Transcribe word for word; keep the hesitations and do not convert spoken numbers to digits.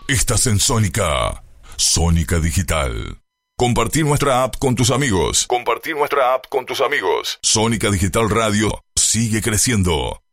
Estás en Sónica. Sónica Digital. Compartir nuestra app con tus amigos. Compartir nuestra app con tus amigos. Sónica Digital Radio sigue creciendo.